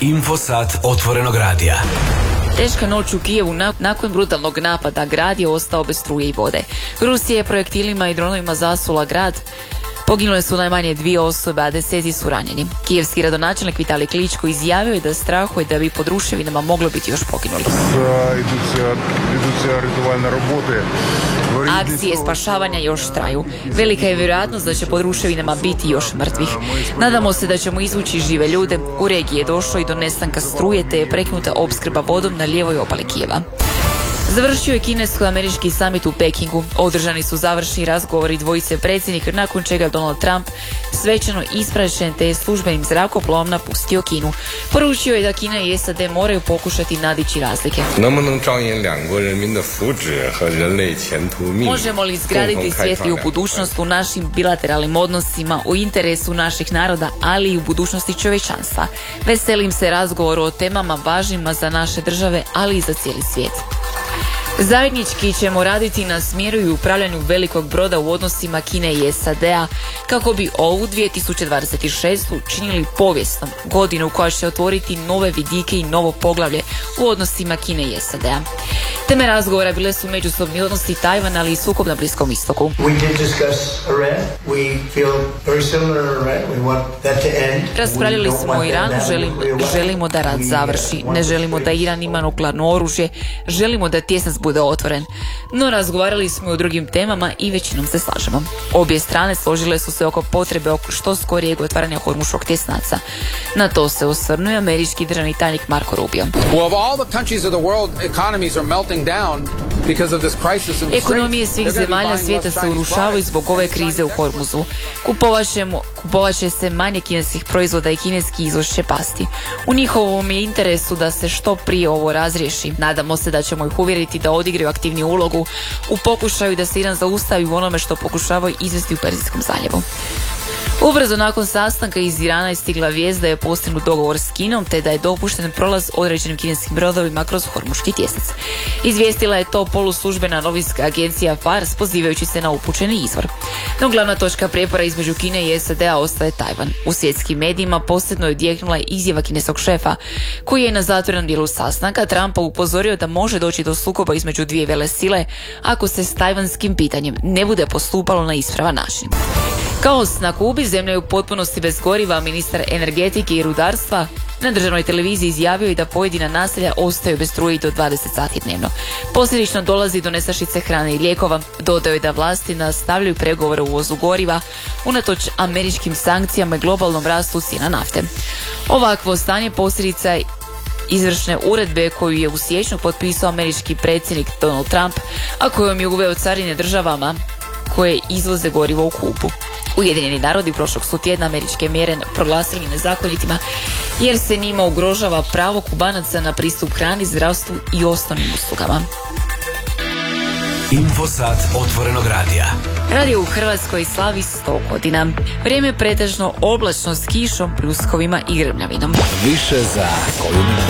Infosat otvorenog radija. Teška noć u Kijevu nakon brutalnog napada grad je ostao bez struje i vode. Rusija je projektilima i dronovima zasula grad. Poginule su najmanje 2 osobe, a 10 su ranjeni. Kijevski gradonačelnik Vitalij Kličko izjavio je da strahuje da bi pod ruševinama moglo biti još poginulih. Akcije spašavanja još traju. Velika je vjerojatnost da će pod ruševinama biti još mrtvih. Nadamo se da ćemo izvući žive ljude. U regiji je došlo i do nestanka struje te je prekinuta opskrba vodom na lijevoj obali Kijeva. Završio je kinesko-američki summit u Pekingu. Održani su završni razgovori dvojice predsjednika, nakon čega Donald Trump svečano ispraćen te je službenim zrakoplovom napustio Kinu. Poručio je da Kina i SAD moraju pokušati nadići razlike. Možemo li izgraditi svjetliju budućnost u našim bilateralnim odnosima, u interesu naših naroda, ali i u budućnosti čovječanstva? Veselim se razgovoru o temama važnima za naše države, ali i za cijeli svijet. Zajednički ćemo raditi na smjeru i upravljanju velikog broda u odnosima Kine i SAD-a kako bi ovu 2026. činili povijesnom godinu koja će otvoriti nove vidike i novo poglavlje u odnosima Kine i SAD-a. Teme razgovora bile su međusobni odnosi Tajvana, ali i sukob na Bliskom istoku. Raspravljali smo o Iranu, želimo da rat završi, ne želimo da Iran ima nuklearno oružje, želimo da tjesnac bude otvoren. No razgovarali smo i o drugim temama i većinom se slažemo. Obje strane složile su se oko potrebe što skorijeg otvaranja Hormuškog tjesnaca. Na to se osvrnuo američki državni tajnik Marco Rubio. Ekonomije svih zemalja svijeta se urušavaju zbog ove krize u Hormuzu. Kupovat će se manje kineskih proizvoda i kineski izvoz će pasti. U njihovom je interesu da se što prije ovo razriješi. Nadamo se da ćemo ih uvjeriti da odigraju aktivniju ulogu u pokušaju da se Iran zaustavi u onome što pokušavaju izvesti u Perzijskom zaljevu. Ubrzo nakon sastanka iz Irana je stigla vijest da je postignut dogovor s Kinom te da je dopušten prolaz određenim kineskim brodovima kroz Hormuški tjesnac. Izvijestila je to poluslužbena novinska agencija Fars pozivajući se na upućeni izvor. No glavna točka prijepora između Kine i SAD-a ostaje Tajvan. U svjetskim medijima posebno je odjeknula izjava kineskog šefa koji je na zatvorenom dijelu sastanka Trumpa upozorio da može doći do sukoba između dvije velesile ako se s tajvanskim pitanjem ne bude postupalo na ispravan način. Kaos na Kubi, zemlja je u potpunosti bez goriva, ministar energetike i rudarstva na državnoj televiziji izjavio je da pojedina naselja ostaju bez struje do 20 sati dnevno. Posljedično dolazi do nestašice hrane i lijekova. Dodao je da vlasti nastavljaju pregovore o uvozu goriva unatoč američkim sankcijama i globalnom rastu cijena nafte. Ovakvo stanje posljedica je izvršne uredbe koju je u siječnju potpisao američki predsjednik Donald Trump, a kojom je uveo carine državama koje izvoze gorivo u Kubu. Ujedinjeni narodi prošlog su tjedna američke mjere proglasili nezakonitima jer se njima ugrožava pravo Kubanaca na pristup hrani, zdravstvu i osnovnim uslugama. Infosat otvorenog radija. Radio u Hrvatskoj slavi 100 godina. Vrijeme pretežno oblačno s kišom, pljuskovima i grmljavinom. Više za koju minutu.